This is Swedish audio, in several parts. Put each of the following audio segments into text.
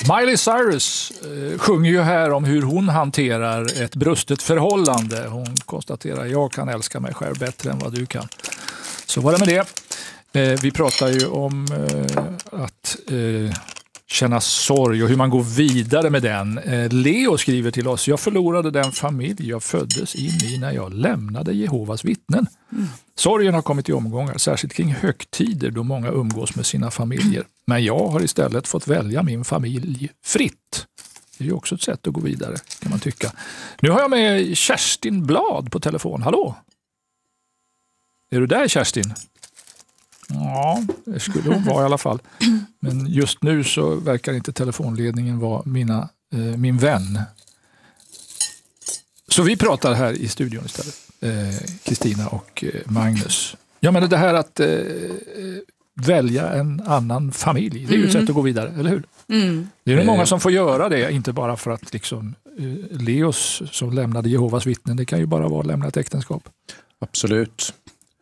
Miley Cyrus sjunger ju här om hur hon hanterar ett brustet förhållande. Hon konstaterar: jag kan älska mig själv bättre än vad du kan. Så var det med det. Vi pratar ju om att känna sorg och hur man går vidare med den. Leo skriver till oss: jag förlorade den familj jag föddes in i när jag lämnade Jehovas vittnen. Sorgen har kommit i omgångar, särskilt kring högtider då många umgås med sina familjer. Men jag har istället fått välja min familj fritt. Det är ju också ett sätt att gå vidare, kan man tycka. Nu har jag med Kerstin Blad på telefon. Hallå? Är du där, Kerstin? Ja, det skulle hon vara i alla fall. Men just nu så verkar inte telefonledningen vara min vän. Så vi pratar här i studion istället. Kristina och Magnus. Jag menar det här att välja en annan familj. Det är ju ett sätt att gå vidare, eller hur? Det är nog många som får göra det. Inte bara för att liksom, Leos som lämnade Jehovas vittnen. Det kan ju bara vara att lämna ett äktenskap. Absolut.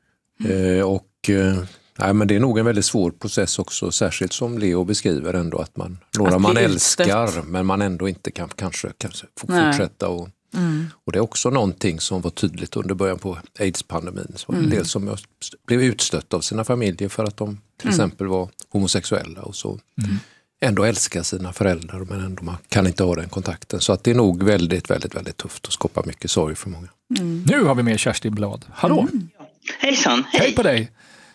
Nej, men det är nog en väldigt svår process också, särskilt som Leo beskriver ändå att man älskar men man ändå inte kan kanske få fortsätta. Och det är också någonting som var tydligt under början på AIDS-pandemin. Så en del som blev utstött av sina familjer för att de till exempel var homosexuella och så. Ändå älskar sina föräldrar men ändå man kan inte ha den kontakten. Så att det är nog väldigt, väldigt, väldigt tufft och skapar mycket sorg för många. Nu har vi med Kerstin Blad. Hallå! Hejsan, hej! Hej på dig!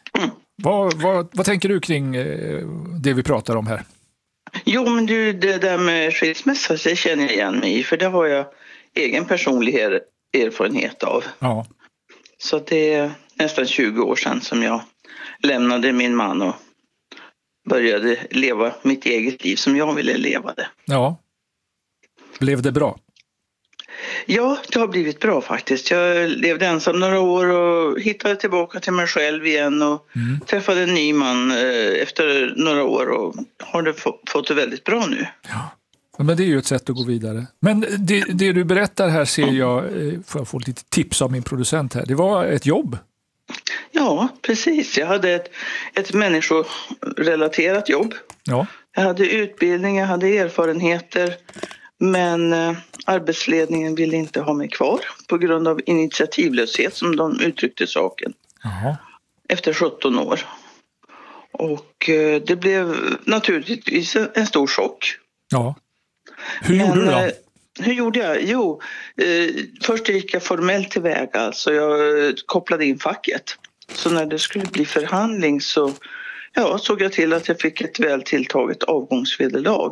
Vad tänker du kring det vi pratar om här? Jo, men det där med skilsmässa, det känner jag igen mig i. För det har jag egen personlig erfarenhet av. Ja. Så det är nästan 20 år sedan som jag lämnade min man och började leva mitt eget liv som jag ville leva det. Ja. Blev det bra? Ja, det har blivit bra faktiskt. Jag levde ensam några år och hittade tillbaka till mig själv igen och träffade en ny man efter några år och har det fått det väldigt bra nu. Ja, men det är ju ett sätt att gå vidare. Men det du berättar här ser jag, får jag få lite tips av min producent här, det var ett jobb. Ja, precis. Jag hade ett människorelaterat jobb. Ja. Jag hade utbildning, jag hade erfarenheter. Men arbetsledningen ville inte ha mig kvar på grund av initiativlöshet som de uttryckte saken. Aha. Efter 17 år. Och det blev naturligtvis en stor chock. Ja. Hur gjorde du då? Hur gjorde jag? Jo, först gick jag formellt tillväga. Alltså jag kopplade in facket. Så när det skulle bli förhandling så såg jag till att jag fick ett väl tilltaget avgångsvederlag.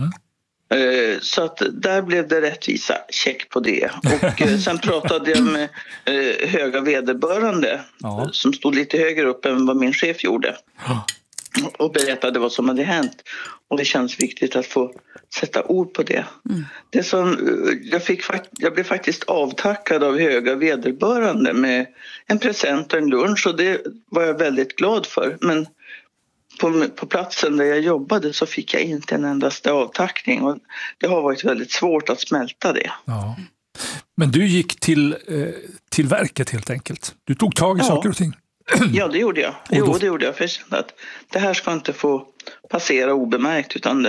Så att där blev det rättvisa check på det. Och sen pratade jag med höga vederbörande som stod lite högre upp än vad min chef gjorde. Och berättade vad som hade hänt. Och det känns viktigt att få sätta ord på det. Det som jag blev faktiskt avtackad av höga vederbörande med en present och en lunch. Och det var jag väldigt glad för. Men på platsen där jag jobbade så fick jag inte en endaste avtackning och det har varit väldigt svårt att smälta det. Ja. Men du gick till verket helt enkelt. Du tog tag i saker och ting. Ja, det gjorde jag. Det gjorde jag. För jag kände att det här ska inte få passera obemärkt utan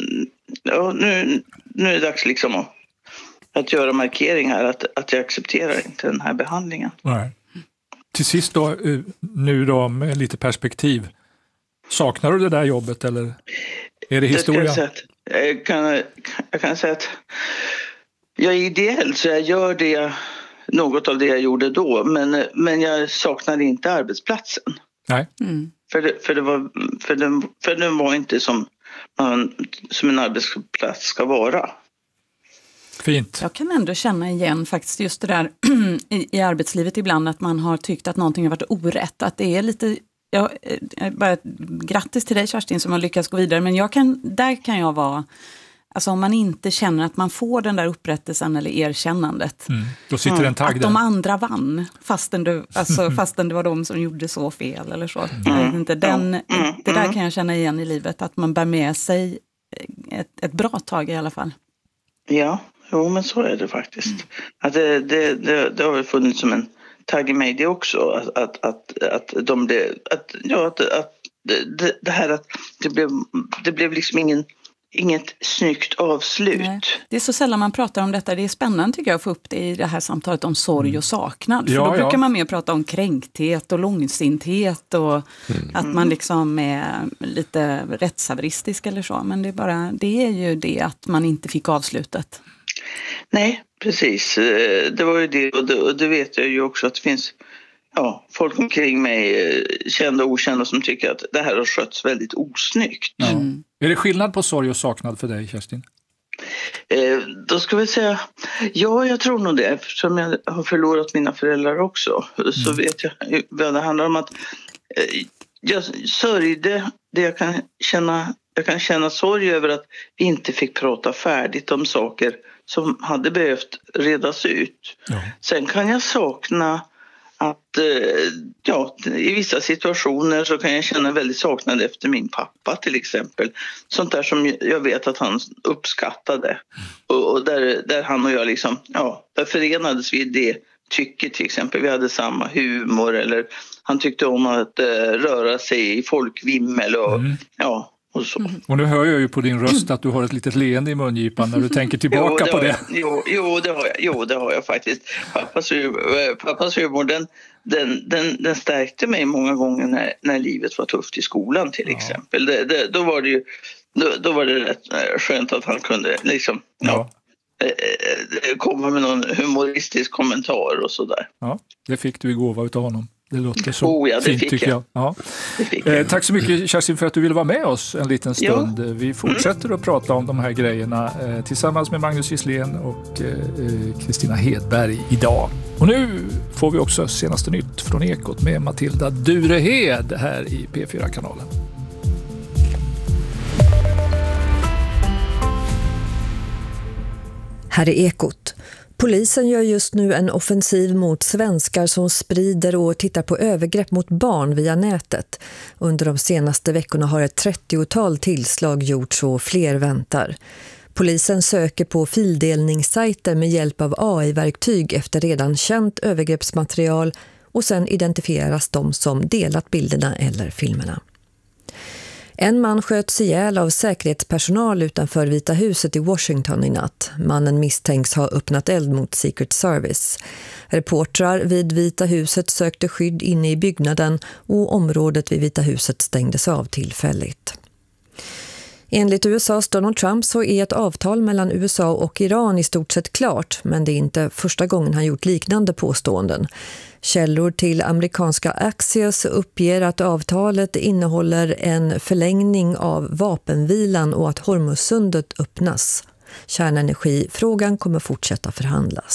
nu är det dags liksom att göra markeringar att jag accepterar inte den här behandlingen. Nej. Till sist då, nu då med lite perspektiv. Saknar du det där jobbet eller är det historia? Jag kan säga att jag är ideell så jag gör något av det jag gjorde då. Men jag saknar inte arbetsplatsen. Nej. För den var inte som en arbetsplats ska vara. Fint. Jag kan ändå känna igen faktiskt just det där i arbetslivet ibland att man har tyckt att någonting har varit orätt. Att det är lite... bara grattis till dig Kerstin som har lyckats gå vidare. Men där kan jag vara... Alltså om man inte känner att man får den där upprättelsen eller erkännandet. Då sitter en tagg att där. de andra vann fastän det var de som gjorde så fel eller så. Jag vet inte, det där kan jag känna igen i livet. Att man bär med sig ett bra tag i alla fall. Ja, men så är det faktiskt. Att det har väl funnits som en tagg i mig det också. Det blev liksom ingen inget snyggt avslut. Nej. Det är så sällan man pratar om detta. Det är spännande tycker jag att få upp det i det här samtalet om sorg och saknad. För då brukar man mer prata om kränkthet och långsinthet och att man liksom är lite rättshaveristisk eller så. Men det är ju det att man inte fick avslutet. Nej, precis. Det var ju det, och det vet jag ju också att det finns folk omkring mig, kända och okända, som tycker att det här har skötts väldigt osnyggt. Ja. Är det skillnad på sorg och saknad för dig, Kerstin? Då ska vi säga, jag tror nog det, eftersom jag har förlorat mina föräldrar också. Så vet jag vad det handlar om, att jag sörjde det jag kan känna sorg över att vi inte fick prata färdigt om saker som hade behövt redas ut. Ja. Sen kan jag sakna att i vissa situationer så kan jag känna väldigt saknad efter min pappa till exempel. Sånt där som jag vet att han uppskattade. Och där han och jag liksom, där förenades vi i det tycket till exempel. Vi hade samma humor, eller han tyckte om att röra sig i folkvimmel och och så. Och nu hör jag ju på din röst att du har ett litet leende i mungipan när du tänker tillbaka på det. Det har jag faktiskt. Pappas humor, den stärkte mig många gånger när livet var tufft i skolan till exempel. Då var det rätt skönt att han kunde liksom komma med någon humoristisk kommentar och sådär. Ja, det fick du i gåva utav honom. Det låter så det fint fick tycker jag. Ja. Tack så mycket Kerstin för att du ville vara med oss en liten stund. Ja. Vi fortsätter att prata om de här grejerna tillsammans med Magnus Gisslén och Kristina Hedberg idag. Och nu får vi också senaste nytt från Ekot med Matilda Durehed här i P4-kanalen. Här är Ekot. Polisen gör just nu en offensiv mot svenskar som sprider och tittar på övergrepp mot barn via nätet. Under de senaste veckorna har ett 30-tal tillslag gjorts och fler väntar. Polisen söker på fildelningssajter med hjälp av AI-verktyg efter redan känt övergreppsmaterial och sen identifieras de som delat bilderna eller filmerna. En man sköts ihjäl av säkerhetspersonal utanför Vita huset i Washington i natt. Mannen misstänks ha öppnat eld mot Secret Service. Reportrar vid Vita huset sökte skydd inne i byggnaden och området vid Vita huset stängdes av tillfälligt. Enligt USAs Donald Trump så är ett avtal mellan USA och Iran i stort sett klart, men det är inte första gången han gjort liknande påståenden. Källor till amerikanska Axios uppger att avtalet innehåller en förlängning av vapenvilan och att Hormuzsundet öppnas. Kärnenergifrågan kommer fortsätta förhandlas.